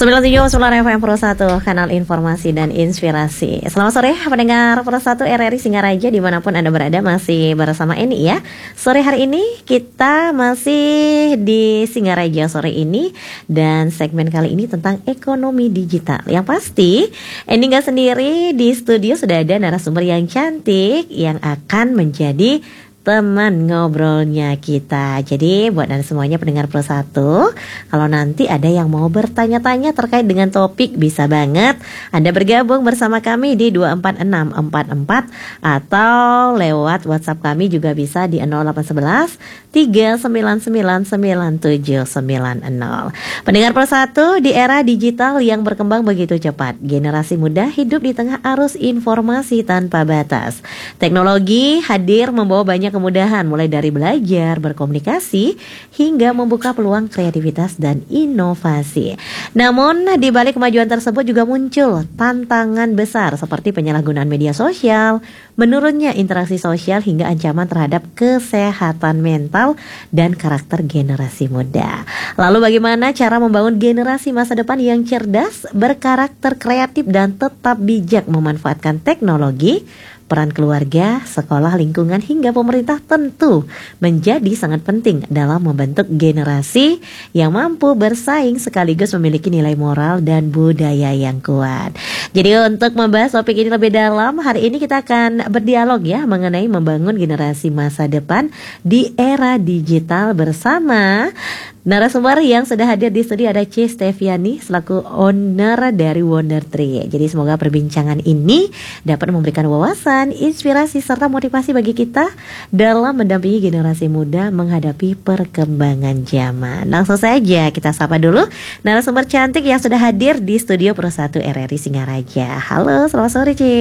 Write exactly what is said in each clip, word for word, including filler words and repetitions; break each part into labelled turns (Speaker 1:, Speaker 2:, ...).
Speaker 1: sembilan puluh tujuh Solar F M Pro satu, kanal informasi dan inspirasi. Selamat sore pendengar Pro satu R R I Singaraja dimanapun Anda berada, masih bersama Eni ya. Sore hari ini kita masih di Singaraja sore ini, dan segmen kali ini tentang ekonomi digital. Yang pasti Eni gak sendiri, di studio sudah ada narasumber yang cantik yang akan menjadi teman ngobrolnya kita. Jadi buat Anda semuanya pendengar Pro satu, kalau nanti ada yang mau bertanya-tanya terkait dengan topik, bisa banget Anda bergabung bersama kami di dua empat enam empat empat, atau lewat WhatsApp kami juga bisa di nol delapan satu satu tiga sembilan sembilan sembilan tujuh sembilan nol. Pendengar Pro satu, di era digital yang berkembang begitu cepat, generasi muda hidup di tengah arus informasi tanpa batas. Teknologi hadir membawa banyak kemudahan, mulai dari belajar, berkomunikasi, hingga membuka peluang kreativitas dan inovasi. Namun, di balik kemajuan tersebut juga muncul tantangan besar seperti penyalahgunaan media sosial, menurunnya interaksi sosial, hingga ancaman terhadap kesehatan mental dan karakter generasi muda. Lalu bagaimana cara membangun generasi masa depan yang cerdas, berkarakter kreatif, dan tetap bijak memanfaatkan teknologi? Peran keluarga, sekolah, lingkungan, hingga pemerintah tentu menjadi sangat penting dalam membentuk generasi yang mampu bersaing sekaligus memiliki nilai moral dan budaya yang kuat. Jadi untuk membahas topik ini lebih dalam, hari ini kita akan berdialog ya mengenai membangun generasi masa depan di era digital bersama narasumber yang sudah hadir di studio. Ada C. Steviani selaku owner dari Wonder Tree. Jadi semoga perbincangan ini dapat memberikan wawasan, inspirasi, serta motivasi bagi kita dalam mendampingi generasi muda menghadapi perkembangan zaman. Langsung saja kita sapa dulu narasumber cantik yang sudah hadir di studio Pro satu R R I Singaraja. Halo, selamat sore C.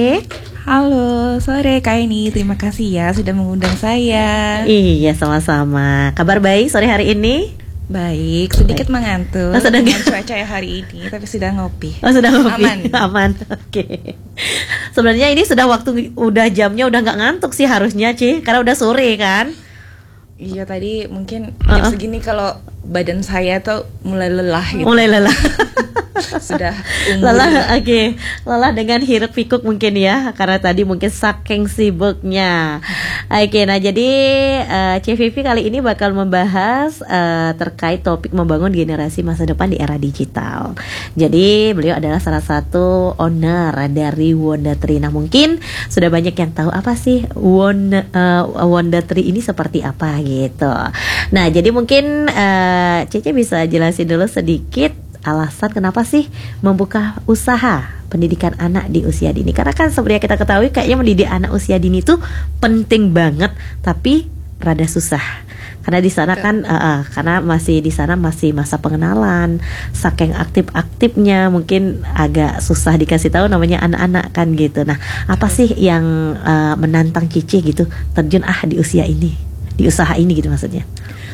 Speaker 2: Halo, sore Kak Eni. Terima kasih ya sudah mengundang saya.
Speaker 1: Iya, sama-sama. Kabar baik sore hari ini?
Speaker 2: Baik, sedikit baik. Mengantuk
Speaker 1: oh,
Speaker 2: dengan cuaca hari ini, tapi sudah ngopi.
Speaker 1: Oh, sudah ngopi.
Speaker 2: Aman.
Speaker 1: Aman. Oke. Okay. Sebenarnya ini sudah waktu, udah jamnya udah nggak ngantuk sih harusnya, Ci, karena udah sore kan.
Speaker 2: Iya, tadi mungkin jam uh-uh. segini kalau badan saya tuh mulai lelah gitu.
Speaker 1: Mulai lelah.
Speaker 2: Sudah umur.
Speaker 1: Lelah, oke okay. Lelah dengan hiruk pikuk mungkin ya, karena tadi mungkin saking sibuknya. Oke, okay, nah jadi uh, C V V kali ini bakal membahas uh, terkait topik membangun generasi masa depan di era digital. Jadi beliau adalah salah satu owner dari Wonder Tree. Nah mungkin sudah banyak yang tahu apa sih Wonder, uh, Wonder Tree ini seperti apa gitu. Nah jadi mungkin uh, Cece bisa jelasin dulu sedikit alasan kenapa sih membuka usaha pendidikan anak di usia dini. Karena kan seperti yang kita ketahui, kayaknya mendidik anak usia dini itu penting banget, tapi rada susah. Karena di sana kan uh, uh, karena masih di sana masih masa pengenalan, saking aktif-aktifnya mungkin agak susah dikasih tahu namanya anak-anak kan gitu. Nah, apa sih yang uh, menantang Cici gitu terjun ah di usia ini, di usaha ini gitu maksudnya?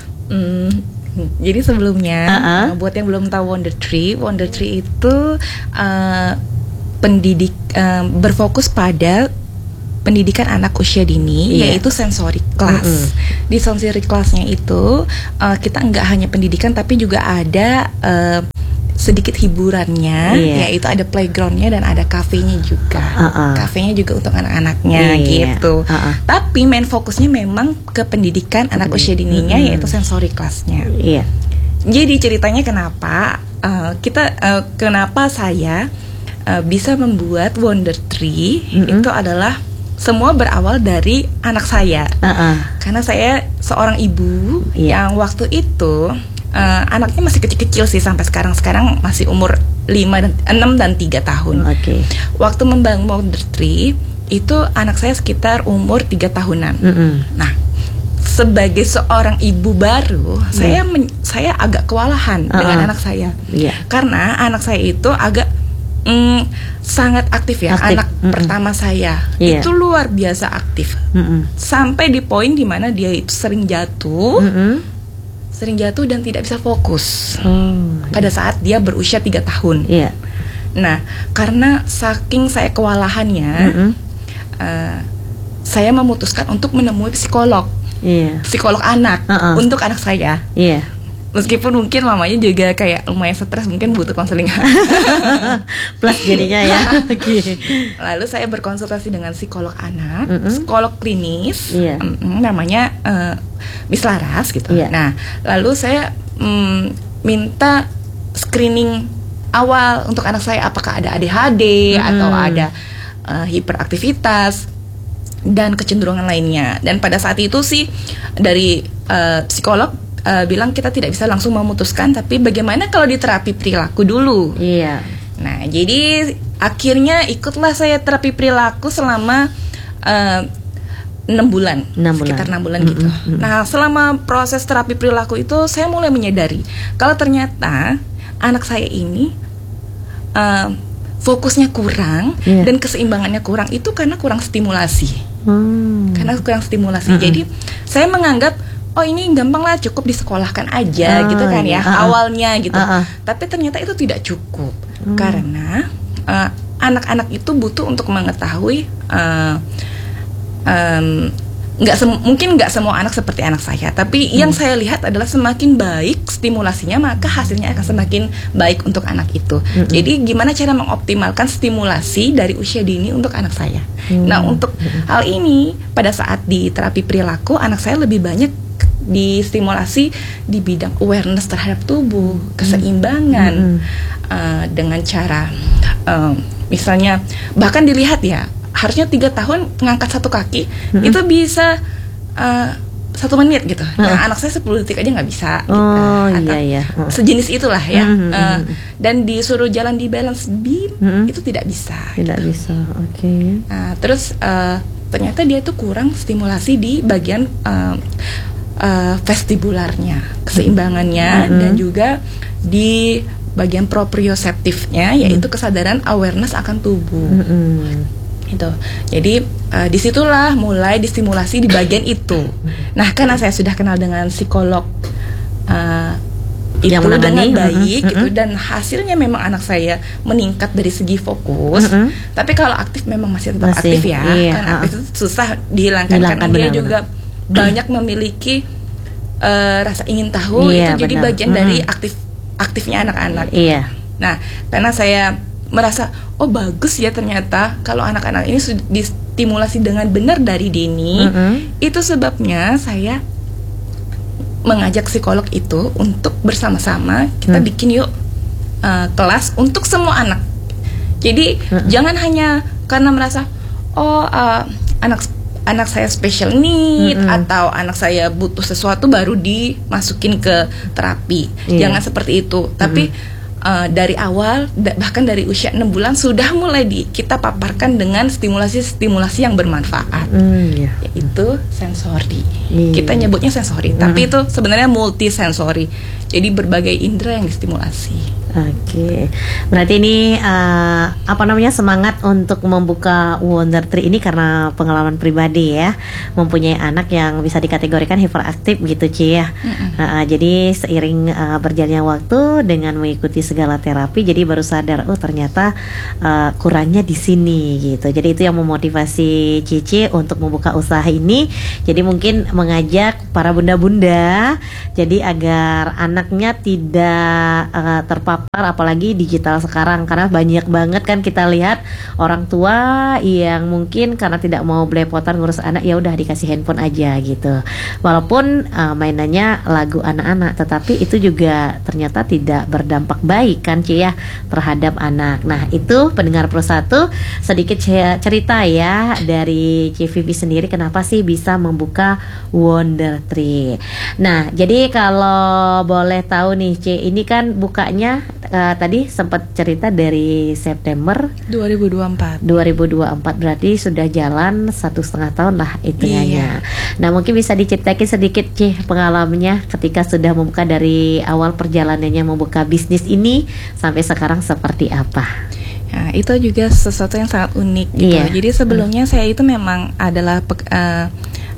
Speaker 2: Hmm. Jadi sebelumnya, uh-uh. buat yang belum tahu Wonder Tree, Wonder Tree itu uh, pendidik uh, berfokus pada pendidikan anak usia dini, yeah. yaitu sensory class. Mm-hmm. Di sensory classnya itu uh, kita nggak hanya pendidikan, tapi juga ada uh, sedikit hiburannya, yeah. yaitu ada playgroundnya dan ada kafenya juga. Uh-uh. Kafenya juga untuk anak-anaknya yeah. gitu. Uh-uh. Tapi main fokusnya memang ke pendidikan anak usia dininya, mm-hmm. yaitu sensory classnya. Yeah. Jadi ceritanya kenapa uh, kita, uh, kenapa saya uh, bisa membuat Wonder Tree, mm-hmm. itu adalah semua berawal dari anak saya. Uh-uh. Karena saya seorang ibu yeah. yang waktu itu Uh, anaknya masih kecil-kecil sih sampai sekarang. Sekarang masih umur lima dan enam dan tiga tahun. Oke. Okay. Waktu membangun Wonder Tree itu anak saya sekitar umur tiga tahunan. Mm-hmm. Nah, sebagai seorang ibu baru, yeah. saya men- saya agak kewalahan uh-uh. dengan anak saya. Yeah. Karena anak saya itu agak mm, sangat aktif ya. Aktif. Anak mm-hmm. pertama saya yeah. itu luar biasa aktif. Mm-hmm. Sampai di poin dimana dia itu sering jatuh. Mm-hmm. sering jatuh dan tidak bisa fokus oh, pada iya. saat dia berusia tiga tahun. Iya. Nah, karena saking saya kewalahannya, mm-hmm. uh, saya memutuskan untuk menemui psikolog, iya. psikolog anak uh-uh. untuk anak saya. Iya. Meskipun mungkin mamanya juga kayak lumayan stres, mungkin butuh konseling.
Speaker 1: Plus jadinya ya.
Speaker 2: Lalu saya berkonsultasi dengan psikolog anak, mm-hmm. psikolog klinis,
Speaker 1: yeah.
Speaker 2: mm, namanya uh, Miss Laras gitu. Yeah. Nah, lalu saya mm, minta screening awal untuk anak saya, apakah ada A D H D mm-hmm. atau ada uh, hiperaktivitas dan kecenderungan lainnya. Dan pada saat itu sih dari uh, psikolog Uh, bilang kita tidak bisa langsung memutuskan, tapi bagaimana kalau di terapi perilaku dulu.
Speaker 1: Iya.
Speaker 2: Nah, jadi akhirnya ikutlah saya terapi perilaku selama uh, enam bulan, sekitar enam bulan mm-hmm. gitu. Mm-hmm. Nah, selama proses terapi perilaku itu saya mulai menyadari kalau ternyata anak saya ini uh, fokusnya kurang yeah. dan keseimbangannya kurang itu karena kurang stimulasi. Hmm. Karena kurang stimulasi. Mm-hmm. Jadi saya menganggap oh ini gampang lah, cukup disekolahkan aja oh, gitu kan ya, uh-uh. awalnya gitu. Uh-uh. Tapi ternyata itu tidak cukup hmm. karena uh, anak-anak itu butuh untuk mengetahui uh, um, nggak sem- mungkin nggak semua anak seperti anak saya, tapi hmm. yang saya lihat adalah semakin baik stimulasinya maka hasilnya akan semakin baik untuk anak itu. Hmm. Jadi gimana cara mengoptimalkan stimulasi dari usia dini untuk anak saya. Hmm. Nah untuk hmm. hal ini pada saat di terapi perilaku anak saya lebih banyak distimulasi di bidang awareness terhadap tubuh, keseimbangan mm-hmm. uh, dengan cara uh, misalnya bahkan dilihat ya harusnya tiga tahun mengangkat satu kaki mm-hmm. itu bisa uh, satu menit gitu. Mm-hmm. Nah anak saya sepuluh detik aja nggak bisa.
Speaker 1: Oh
Speaker 2: gitu.
Speaker 1: Atau iya iya. Oh.
Speaker 2: Sejenis itulah ya.
Speaker 1: Mm-hmm.
Speaker 2: Uh, dan disuruh jalan di balance beam mm-hmm. itu tidak bisa.
Speaker 1: Tidak gitu. Bisa. Oke. Okay.
Speaker 2: Nah, terus uh, ternyata dia tuh kurang stimulasi di bagian uh, Uh, vestibularnya, keseimbangannya mm-hmm. dan juga di bagian proprioseptifnya yaitu kesadaran awareness akan tubuh. Mm-hmm. Itu. Jadi uh, disitulah mulai distimulasi di bagian itu. Nah karena saya sudah kenal dengan psikolog uh, itu dengan baik mm-hmm. gitu dan hasilnya memang anak saya meningkat dari segi fokus. Mm-hmm. Tapi kalau aktif memang masih tetap masih, aktif ya. Iya, kan aktif uh. itu susah dihilangkan karena dia juga banyak memiliki uh, rasa ingin tahu iya, itu jadi benar. Bagian hmm. dari aktif aktifnya anak-anak.
Speaker 1: Iya.
Speaker 2: Nah, karena saya merasa oh bagus ya ternyata kalau anak-anak ini sudah distimulasi dengan benar dari dini, hmm. itu sebabnya saya mengajak psikolog itu untuk bersama-sama kita hmm. bikin yuk uh, kelas untuk semua anak. Jadi hmm. jangan hanya karena merasa oh uh, anak anak saya special need mm-hmm. atau anak saya butuh sesuatu baru dimasukin ke terapi. Yeah. Jangan seperti itu. Mm-hmm. Tapi uh, dari awal da- bahkan dari usia enam bulan sudah mulai di kita paparkan dengan stimulasi-stimulasi yang bermanfaat. Mm, yeah. Yaitu sensori. Yeah. Kita nyebutnya sensori, mm-hmm. tapi itu sebenarnya multisensori. Jadi berbagai indera yang distimulasi.
Speaker 1: Oke, okay. Berarti ini uh, apa namanya semangat untuk membuka Wonder Tree ini karena pengalaman pribadi ya, mempunyai anak yang bisa dikategorikan hiperaktif gitu Ci ya. Mm-hmm. Uh, jadi seiring uh, berjalannya waktu dengan mengikuti segala terapi, jadi baru sadar oh ternyata uh, kurangnya di sini gitu. Jadi itu yang memotivasi Cici untuk membuka usaha ini. Jadi mungkin mengajak para bunda-bunda, jadi agar anaknya tidak uh, terpapar apalagi digital sekarang karena banyak banget kan kita lihat orang tua yang mungkin karena tidak mau belepotan ngurus anak ya udah dikasih handphone aja gitu. Walaupun uh, mainannya lagu anak-anak tetapi itu juga ternyata tidak berdampak baik kan Ci ya terhadap anak. Nah, itu pendengar Pro satu sedikit cerita ya dari Ci Vivi sendiri kenapa sih bisa membuka Wonder Tree. Nah, jadi kalau boleh tahu nih Ci, ini kan bukanya Uh, tadi sempat cerita dari September
Speaker 2: dua ribu dua puluh empat
Speaker 1: dua ribu dua puluh empat berarti sudah jalan satu setengah tahun lah hitungannya. Iya. Nah mungkin bisa diceritakan sedikit Cih pengalamannya ketika sudah membuka dari awal perjalanannya membuka bisnis ini sampai sekarang seperti apa?
Speaker 2: Nah, itu juga sesuatu yang sangat unik gitu. Iya. Jadi sebelumnya hmm. saya itu memang adalah pe- uh,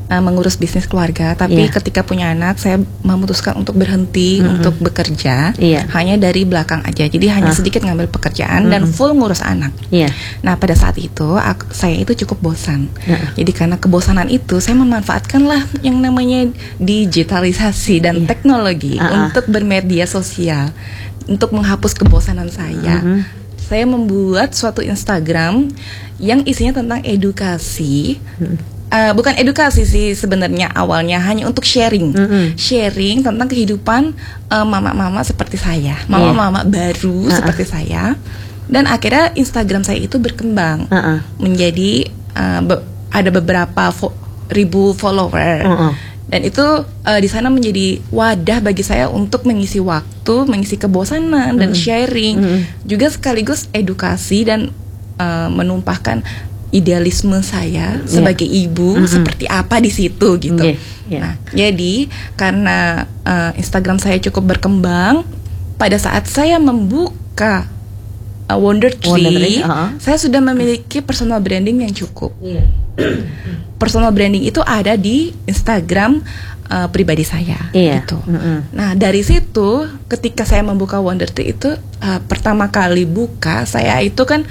Speaker 2: uh, mengurus bisnis keluarga. Tapi
Speaker 1: yeah.
Speaker 2: ketika punya anak, saya memutuskan untuk berhenti mm-hmm. untuk bekerja, yeah. hanya dari belakang aja. Jadi hanya uh. sedikit ngambil pekerjaan mm-hmm. dan full ngurus anak. Yeah. Nah pada saat itu aku, saya itu cukup bosan. Uh. Jadi karena kebosanan itu, saya memanfaatkanlah yang namanya digitalisasi dan yeah. teknologi uh-uh. untuk bermedia sosial, untuk menghapus kebosanan saya. Mm-hmm. Saya membuat suatu Instagram yang isinya tentang edukasi. Mm-hmm. uh, bukan edukasi sih sebenarnya, awalnya hanya untuk sharing, mm-hmm. sharing tentang kehidupan uh, mama-mama seperti saya, mama-mama yeah. baru uh-uh. seperti saya. Dan akhirnya Instagram saya itu berkembang uh-uh. menjadi uh, be- ada beberapa fo- ribu follower. Uh-uh. Dan itu uh, di sana menjadi wadah bagi saya untuk mengisi waktu, mengisi kebosanan mm. dan sharing, mm. juga sekaligus edukasi dan uh, menumpahkan idealisme saya yeah. sebagai ibu mm-hmm. seperti apa di situ gitu. Yeah. Yeah. Nah, jadi karena uh, Instagram saya cukup berkembang, pada saat saya membuka uh, Wonder Tree, Wonder Tree uh-huh. saya sudah memiliki personal branding yang cukup. Yeah. Personal branding itu ada di Instagram uh, pribadi saya, iya. gitu. Mm-hmm. Nah dari situ, ketika saya membuka Wonder Tree itu uh, pertama kali buka, saya itu kan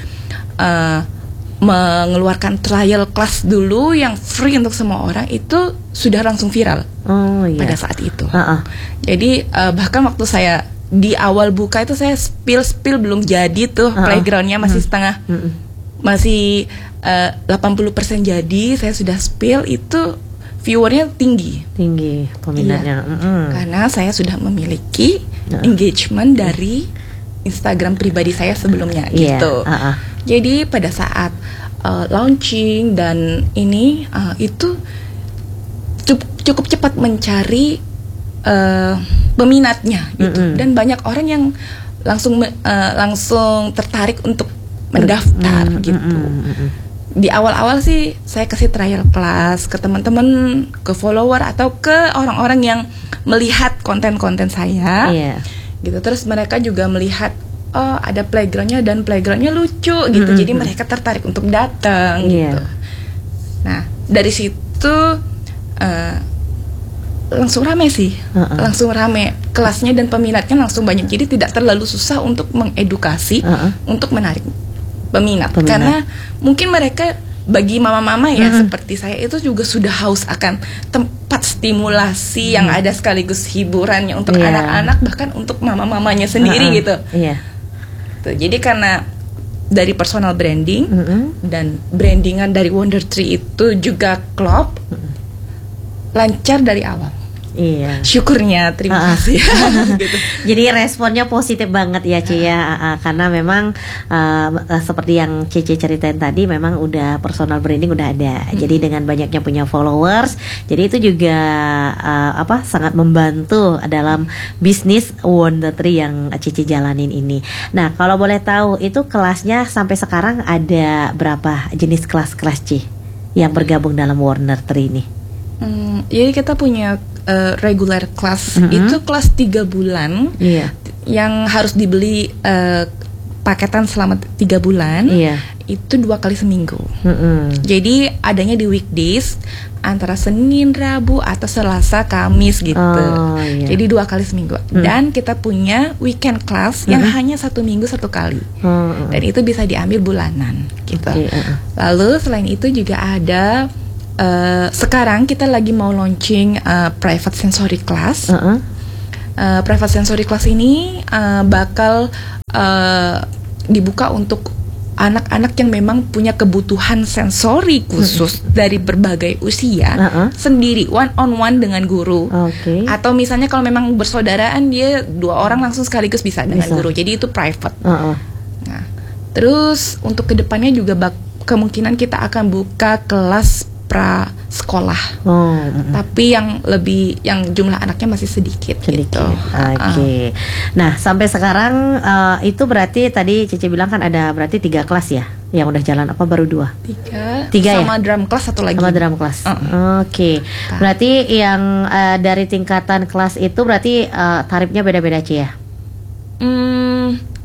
Speaker 2: uh, mengeluarkan trial class dulu yang free untuk semua orang, itu sudah langsung viral oh, iya. pada saat itu. Uh-uh. Jadi uh, bahkan waktu saya di awal buka itu saya spill spill belum jadi tuh uh-uh. playgroundnya masih uh-huh. setengah. Uh-uh. Masih uh, delapan puluh persen jadi, saya sudah spill, itu viewernya tinggi.
Speaker 1: Tinggi peminatnya. Iya. Mm-hmm.
Speaker 2: Karena saya sudah memiliki uh. engagement dari Instagram pribadi saya sebelumnya yeah. gitu. Uh-uh. Jadi pada saat uh, launching dan ini uh, itu cukup, cukup cepat mencari uh, peminatnya gitu. Mm-hmm. Dan banyak orang yang langsung uh, langsung tertarik untuk mendaftar mm, gitu. Mm, mm, mm. Di awal-awal sih saya kasih trial class ke teman-teman, ke follower atau ke orang-orang yang melihat konten-konten saya. Yeah. Gitu. Terus mereka juga melihat oh ada playgroundnya dan playgroundnya lucu gitu. Mm, Jadi mm, mereka tertarik untuk datang yeah. gitu. Nah, dari situ uh, langsung rame sih. Uh-uh. Langsung rame. Kelasnya dan peminatnya langsung banyak. Jadi tidak terlalu susah untuk mengedukasi, uh-uh. untuk menarik Peminat. peminat karena mungkin mereka bagi mama-mama ya mm-hmm. seperti saya itu juga sudah haus akan tempat stimulasi mm. yang ada sekaligus hiburannya untuk yeah. anak-anak, bahkan untuk mama-mamanya sendiri uh-uh. gitu. Yeah. Tuh, jadi karena dari personal branding mm-hmm. dan brandingan dari Wonder Tree itu juga klop, mm-hmm. lancar dari awal. Iya. Syukurnya, terima uh-uh. kasih. gitu.
Speaker 1: Jadi responnya positif banget ya Ci ya, uh-uh. karena memang uh, uh, seperti yang Cici ceritain tadi, memang udah personal branding udah ada. Hmm. Jadi dengan banyaknya punya followers, jadi itu juga uh, apa sangat membantu dalam bisnis Wonder Tree yang Cici jalanin ini. Nah kalau boleh tahu itu kelasnya sampai sekarang ada berapa jenis kelas-kelas Ci yang bergabung dalam Wonder Tree ini?
Speaker 2: Hmm, jadi kita punya uh, regular class, mm-hmm. itu kelas tiga bulan yeah. yang harus dibeli uh, paketan selama tiga bulan, yeah. itu dua kali seminggu. Mm-hmm. Jadi adanya di weekdays antara Senin, Rabu atau Selasa, Kamis gitu. Oh, yeah. Jadi dua kali seminggu. Mm. Dan kita punya weekend class mm-hmm. yang hanya satu minggu satu kali. Mm-hmm. Dan itu bisa diambil bulanan gitu. Okay, uh-uh. Lalu selain itu juga ada Uh, sekarang kita lagi mau launching uh, private sensory class. Uh-uh. uh, Private sensory class ini uh, bakal uh, dibuka untuk anak-anak yang memang punya kebutuhan sensori khusus uh-uh. dari berbagai usia, uh-uh. sendiri one on one dengan guru. Okay. Atau misalnya kalau memang bersaudaraan, dia dua orang langsung sekaligus bisa, bisa. dengan guru. Jadi itu private. Uh-uh. Nah, terus untuk kedepannya juga bak- kemungkinan kita akan buka kelas pra sekolah, oh, uh-uh. tapi yang lebih yang jumlah anaknya masih sedikit, sedikit. gitu.
Speaker 1: Oke. Okay. Uh. Nah sampai sekarang uh, itu berarti tadi Cici bilang kan ada berarti tiga kelas ya yang udah jalan, apa baru dua?
Speaker 2: Tiga.
Speaker 1: Tiga
Speaker 2: sama
Speaker 1: ya?
Speaker 2: drum class satu lagi.
Speaker 1: Sama drum class. Uh. Oke. Okay. Berarti yang uh, dari tingkatan kelas itu berarti uh, tarifnya beda-beda Ci ya?
Speaker 2: Hmm,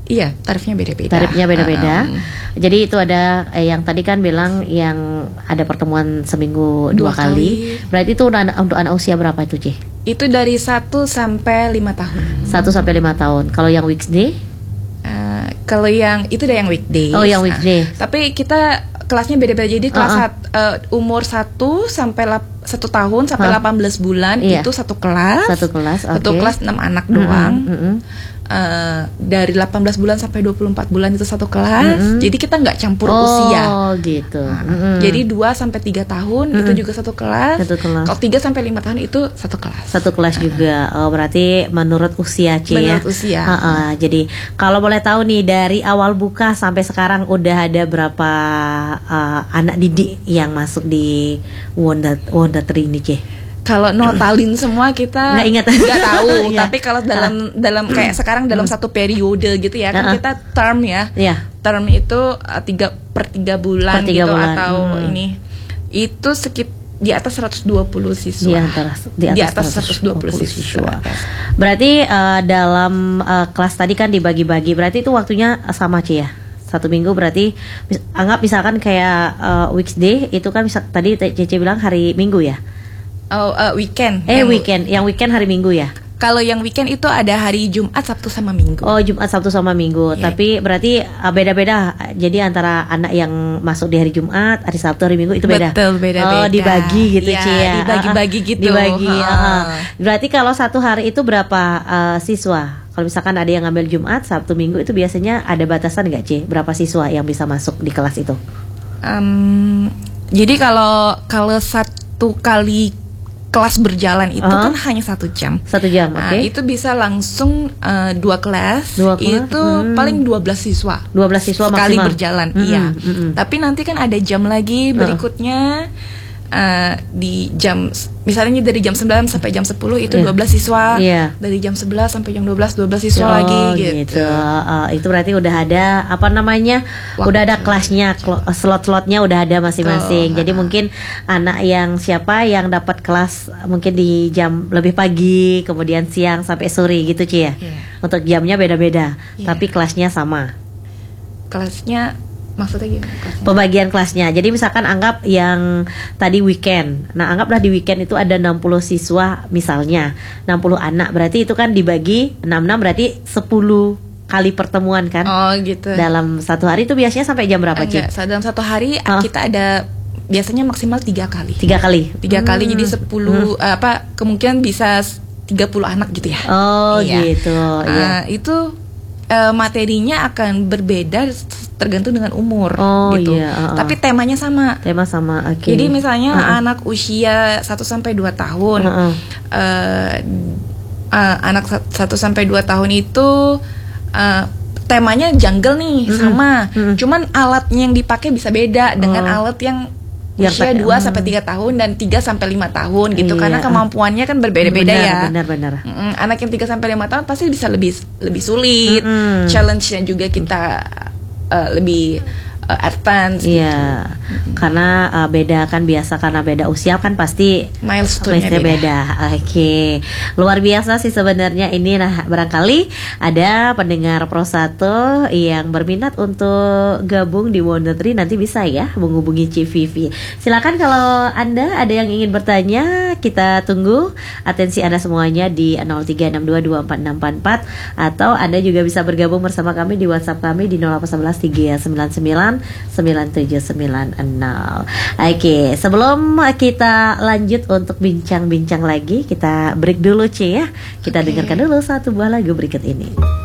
Speaker 2: Iya, tarifnya beda-beda.
Speaker 1: Tarifnya beda-beda.
Speaker 2: Um,
Speaker 1: Jadi itu ada eh, yang tadi kan bilang yang ada pertemuan seminggu dua, dua kali. kali. Berarti itu untuk, untuk anak usia berapa itu, Ci?
Speaker 2: Itu dari satu sampai lima tahun.
Speaker 1: satu sampai lima tahun. Kalau yang weekday?
Speaker 2: Uh, kalau yang itu udah yang weekday.
Speaker 1: Oh, yang weekday.
Speaker 2: Nah, tapi kita kelasnya beda-beda. Jadi kelas
Speaker 1: uh-uh.
Speaker 2: sat, uh, umur satu sampai satu tahun sampai huh? delapan belas bulan iya. itu satu kelas.
Speaker 1: Satu kelas. Okay.
Speaker 2: Satu kelas enam anak doang.
Speaker 1: Mm-hmm. Mm-hmm.
Speaker 2: Uh, dari delapan belas bulan sampai dua puluh empat bulan itu satu kelas. Mm-hmm. Jadi kita nggak campur
Speaker 1: oh,
Speaker 2: usia.
Speaker 1: Oh, gitu.
Speaker 2: Nah,
Speaker 1: mm-hmm.
Speaker 2: Jadi dua sampai tiga tahun mm-hmm. itu juga satu kelas.
Speaker 1: Satu kelas.
Speaker 2: Kalau tiga sampai lima tahun itu satu kelas.
Speaker 1: Satu kelas uh-huh. juga. Oh, berarti menurut usia, Ci, ya.
Speaker 2: Menurut usia.
Speaker 1: Uh-uh. Jadi kalau boleh tahu nih dari awal buka sampai sekarang udah ada berapa uh, anak didik yang masuk di Wonder Wonder Tree ini, Ci?
Speaker 2: Kalau notalin semua kita
Speaker 1: nggak ingat,
Speaker 2: nggak tahu.
Speaker 1: ya.
Speaker 2: Tapi kalau dalam dalam kayak sekarang dalam satu periode gitu ya kan uh-uh. kita term ya,
Speaker 1: yeah.
Speaker 2: term itu uh, tiga per tiga bulan per tiga gitu bulan. Atau hmm. ini itu sekit di atas seratus dua puluh siswa. Di atas di atas, di atas seratus dua puluh siswa.
Speaker 1: Berarti uh, dalam uh, kelas tadi kan dibagi-bagi. Berarti itu waktunya sama, Ci, ya? Satu minggu berarti anggap misalkan kayak uh, weekday itu kan bisa tadi Cece bilang hari Minggu ya.
Speaker 2: Oh, uh, weekend.
Speaker 1: Eh, yang weekend. Yang weekend hari Minggu ya?
Speaker 2: Kalau yang weekend itu ada hari Jumat, Sabtu sama Minggu.
Speaker 1: Oh, Jumat, Sabtu sama Minggu. Yeah. Tapi berarti uh, beda-beda. Jadi antara anak yang masuk di hari Jumat, hari Sabtu, hari Minggu itu beda.
Speaker 2: Betul, beda-beda.
Speaker 1: Oh, dibagi gitu,
Speaker 2: ya,
Speaker 1: Ci, ya.
Speaker 2: Dibagi-bagi gitu.
Speaker 1: Dibagi.
Speaker 2: Uh.
Speaker 1: Uh. Berarti kalau satu hari itu berapa uh, siswa? Kalau misalkan ada yang ngambil Jumat, Sabtu, Minggu itu biasanya ada batasan nggak, Ci? Berapa siswa yang bisa masuk di kelas itu?
Speaker 2: Um, jadi kalau kalau satu kali kelas berjalan itu uh-huh. kan hanya satu jam.
Speaker 1: Satu jam, oke. Okay.
Speaker 2: Nah, itu bisa langsung uh, dua kelas.
Speaker 1: Dua kelas.
Speaker 2: Itu
Speaker 1: hmm.
Speaker 2: paling dua belas siswa.
Speaker 1: Dua belas siswa
Speaker 2: sekali
Speaker 1: maksimal.
Speaker 2: Berjalan,
Speaker 1: hmm,
Speaker 2: iya.
Speaker 1: Hmm, hmm.
Speaker 2: Tapi nanti kan ada jam lagi berikutnya. Uh, di jam misalnya dari jam sembilan sampai jam sepuluh itu yeah. dua belas siswa.
Speaker 1: Yeah.
Speaker 2: Dari jam sebelas sampai jam dua belas dua belas siswa
Speaker 1: oh,
Speaker 2: lagi gitu.
Speaker 1: gitu. Uh, itu berarti udah ada apa namanya? Waktu. Udah ada kelasnya, slot-slotnya udah ada masing-masing. Oh, jadi uh-huh. mungkin anak yang siapa yang dapat kelas mungkin di jam lebih pagi, kemudian siang sampai sore gitu, Ci, ya. Yeah. Untuk jamnya beda-beda, yeah. tapi kelasnya sama.
Speaker 2: Kelasnya maksudnya gimana? Kelasnya?
Speaker 1: Pembagian kelasnya. Jadi misalkan anggap yang tadi weekend. Nah, anggaplah di weekend itu ada enam puluh siswa misalnya, enam puluh anak. Berarti itu kan dibagi enam puluh enam berarti sepuluh kali pertemuan kan?
Speaker 2: Oh, gitu.
Speaker 1: Dalam satu hari itu biasanya sampai jam berapa, Ci?
Speaker 2: Enggak, dalam satu hari oh. kita ada biasanya maksimal tiga kali.
Speaker 1: Tiga kali.
Speaker 2: Tiga
Speaker 1: hmm.
Speaker 2: kali jadi sepuluh hmm. apa kemungkinan bisa tiga puluh anak gitu ya.
Speaker 1: Oh, iya. gitu.
Speaker 2: Uh,
Speaker 1: iya.
Speaker 2: Itu uh, materinya akan berbeda tergantung dengan umur
Speaker 1: oh,
Speaker 2: gitu.
Speaker 1: Iya, uh, uh.
Speaker 2: Tapi temanya sama.
Speaker 1: Tema sama. Oke. Okay.
Speaker 2: Jadi misalnya uh, uh. anak usia satu sampai dua tahun. Uh, uh. Uh, uh, anak satu sampai dua tahun itu uh, temanya jungle nih, mm-hmm. sama. Mm-hmm. Cuman alatnya yang dipakai bisa beda dengan oh. alat yang usia dua sampai tiga tahun dan tiga sampai lima tahun gitu. Iya. Karena kemampuannya kan berbeda-beda benar, ya.
Speaker 1: Benar, benar.
Speaker 2: Mm-mm. Anak yang tiga sampai lima tahun pasti bisa lebih lebih sulit. Mm-hmm. Challenge-nya juga kita uh, lebih uh, advance.
Speaker 1: Iya. Gitu. Karena uh, beda kan biasa karena beda usia kan pasti
Speaker 2: milestone-nya beda.
Speaker 1: beda. Oke. Okay. Luar biasa sih sebenarnya ini. Nah, barangkali ada pendengar Pro satu yang berminat untuk gabung di Wonder Tree, nanti bisa ya menghubungi Ci Vivi. Silakan kalau Anda ada yang ingin bertanya, kita tunggu atensi Anda semuanya di nol tiga enam dua dua empat enam empat empat, atau Anda juga bisa bergabung bersama kami di WhatsApp kami di nol delapan satu satu tiga sembilan sembilan sembilan tujuh sembilan nol. Oke, sebelum kita lanjut untuk bincang-bincang lagi, kita break dulu, Ci, ya. Kita okay. dengarkan dulu satu buah lagu berikut ini.